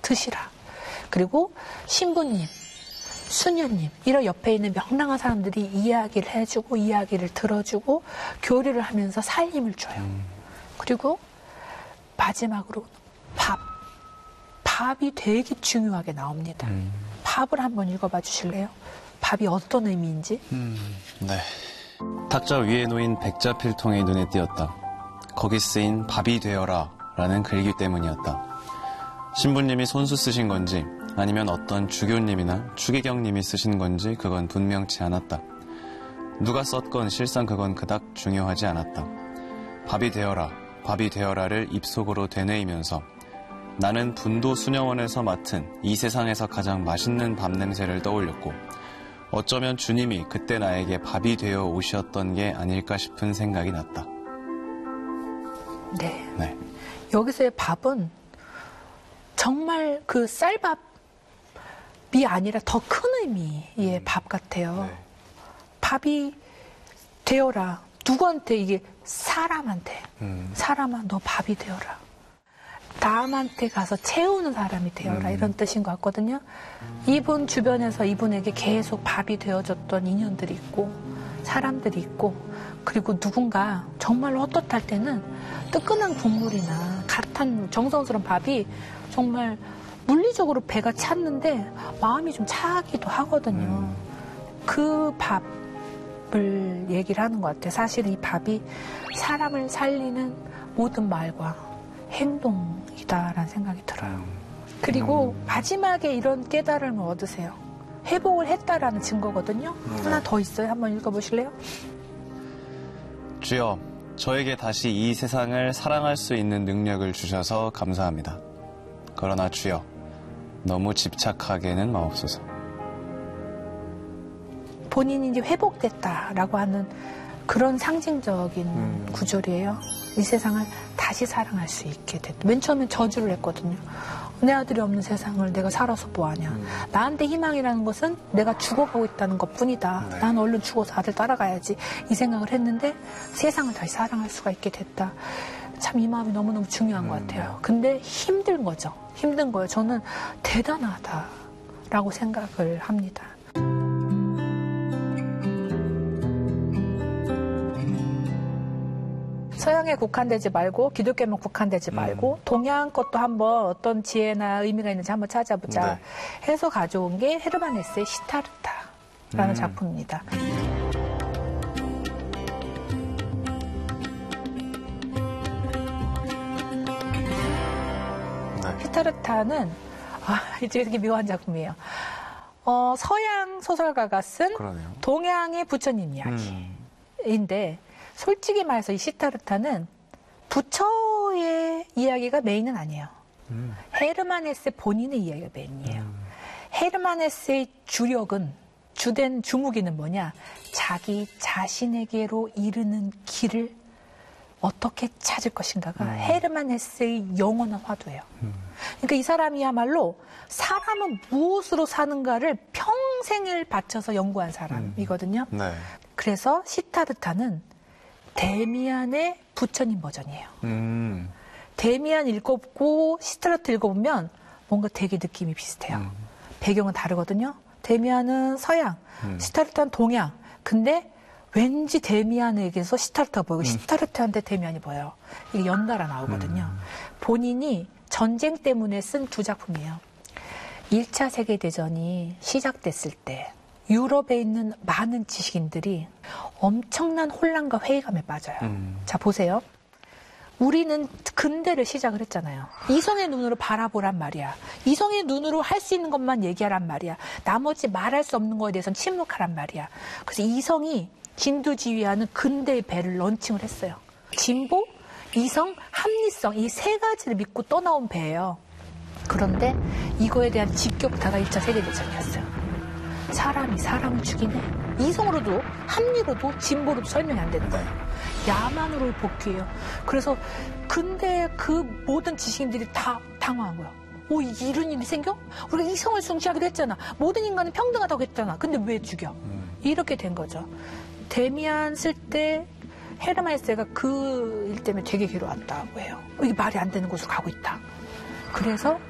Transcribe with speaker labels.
Speaker 1: 드시라. 그리고 신부님, 수녀님, 이런 옆에 있는 명랑한 사람들이 이야기를 해주고 이야기를 들어주고 교류를 하면서 살림을 줘요. 그리고 마지막으로 밥이 되게 중요하게 나옵니다. 밥을 한번 읽어봐 주실래요? 밥이 어떤 의미인지?
Speaker 2: 네. 탁자 위에 놓인 백자 필통이 눈에 띄었다. 거기 쓰인 밥이 되어라 라는 글귀 때문이었다. 신부님이 손수 쓰신 건지 아니면 어떤 주교님이나 추기경님이 쓰신 건지 그건 분명치 않았다. 누가 썼건 실상 그건 그닥 중요하지 않았다. 밥이 되어라를 입속으로 되뇌이면서 나는 분도 수녀원에서 맡은 이 세상에서 가장 맛있는 밥 냄새를 떠올렸고 어쩌면 주님이 그때 나에게 밥이 되어 오셨던 게 아닐까 싶은 생각이 났다.
Speaker 1: 네. 여기서의 밥은 정말 그 쌀밥이 아니라 더 큰 의미의 밥 같아요.
Speaker 2: 네.
Speaker 1: 밥이 되어라. 누구한테? 이게 사람한테. 사람아, 너 밥이 되어라. 남한테 가서 채우는 사람이 되어라. 이런 뜻인 것 같거든요. 이분 주변에서 이분에게 계속 밥이 되어줬던 인연들이 있고 사람들이 있고 그리고 누군가 정말로 헛헛할 때는 뜨끈한 국물이나 가탄 정성스러운 밥이 정말 물리적으로 배가 찼는데 마음이 좀 차기도 하거든요. 그 밥을 얘기를 하는 것 같아요. 사실 이 밥이 사람을 살리는 모든 말과 행동이다라는 생각이 들어요. 그리고 마지막에 이런 깨달음을 얻으세요. 회복을 했다라는 증거거든요. 하나 더 있어요. 한번 읽어보실래요?
Speaker 2: 주여, 저에게 다시 이 세상을 사랑할 수 있는 능력을 주셔서 감사합니다. 그러나 주여, 너무 집착하게는 마옵소서.
Speaker 1: 본인이 이제 회복됐다라고 하는 그런 상징적인 구절이에요. 이 세상을 다시 사랑할 수 있게 됐다. 맨 처음엔 저주를 했거든요. 내 아들이 없는 세상을 내가 살아서 뭐하냐. 나한테 희망이라는 것은 내가 죽어가고 있다는 것뿐이다.
Speaker 2: 네.
Speaker 1: 난 얼른 죽어서 아들 따라가야지. 이 생각을 했는데 세상을 다시 사랑할 수가 있게 됐다. 참 이 마음이 너무너무 중요한 것 같아요. 근데 힘든 거죠. 힘든 거예요. 저는 대단하다라고 생각을 합니다. 서양에 국한되지 말고 기독교에만 국한되지 말고 동양 것도 한번 어떤 지혜나 의미가 있는지 한번 찾아보자 해서 가져온 게 헤르만 헤세의 시타르타라는 작품입니다. 시타르타는 이제 이렇게 묘한 작품이에요. 서양 소설가가 쓴
Speaker 2: 그러네요.
Speaker 1: 동양의 부처님 이야기인데 솔직히 말해서 이 시타르타는 부처의 이야기가 메인은 아니에요. 헤르만 헤세 본인의 이야기가 메인이에요. 헤르만 헤세의 주된 주무기는 뭐냐? 자기 자신에게로 이르는 길을 어떻게 찾을 것인가가 헤르만 헤세의 영원한 화두예요. 그러니까 이 사람이야말로 사람은 무엇으로 사는가를 평생을 바쳐서 연구한 사람이거든요.
Speaker 2: 네.
Speaker 1: 그래서 시타르타는 데미안의 부처님 버전이에요. 데미안 읽어보고 시타르타 읽어보면 뭔가 되게 느낌이 비슷해요. 배경은 다르거든요. 데미안은 서양, 시타르타는 동양. 근데 왠지 데미안에게서 시타르타가 보이고 시타르타한테 데미안이 보여요. 이게 연달아 나오거든요. 본인이 전쟁 때문에 쓴 두 작품이에요. 1차 세계대전이 시작됐을 때 유럽에 있는 많은 지식인들이 엄청난 혼란과 회의감에 빠져요. 자, 보세요. 우리는 근대를 시작을 했잖아요. 이성의 눈으로 바라보란 말이야. 이성의 눈으로 할 수 있는 것만 얘기하란 말이야. 나머지 말할 수 없는 거에 대해서는 침묵하란 말이야. 그래서 이성이 진두지휘하는 근대의 배를 런칭을 했어요. 진보, 이성, 합리성 이 세 가지를 믿고 떠나온 배예요. 그런데 이거에 대한 직격타가 1차 세계대전이었어요. 사람이 사람을 죽이네. 이성으로도 합리로도 진보로도 설명이 안 되는 거예요. 야만으로의 복귀예요. 그래서 근데 그 모든 지식인들이 다 당황한 거예요. 이런 일이 생겨? 우리가 이성을 숭시하기로 했잖아. 모든 인간은 평등하다고 했잖아. 근데 왜 죽여? 이렇게 된 거죠. 데미안 쓸 때 헤르만 헤세가 그 일 때문에 되게 괴로웠다고 해요. 이게 말이 안 되는 곳으로 가고 있다. 그래서